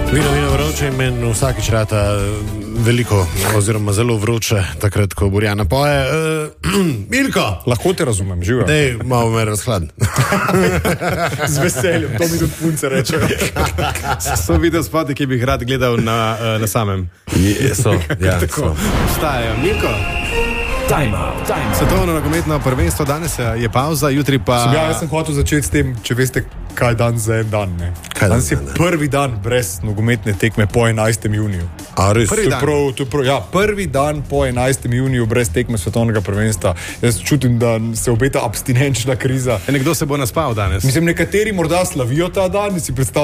Vino vroče in meni vsakič rata veliko oziroma zelo vroče, takrat, ko Borjana poje. Milko! Lahko te razumem, živijo. Dej, malo me razhlad. Z veseljem, to mi tudi punce rečejo. Sem videl spoti, ki bi jih rad gledal na samem. So. Vstajajo. Milko! Svetovno nogometno prvenstvo, danes je pauza, jutri pa... Jaz sem hotel začeti s tem, če veste, kaj dan za en dan. Ne? Danes je prvi dan brez nogometne tekme po 11. juniju. A res? Prvi dan po 11. juniju brez tekme svetovnega prvenstva. Jaz čutim, da se obeta abstinenčna kriza. Nekdo se bo naspal danes. Mislim, nekateri morda slavijo ta dan, si predstavljam.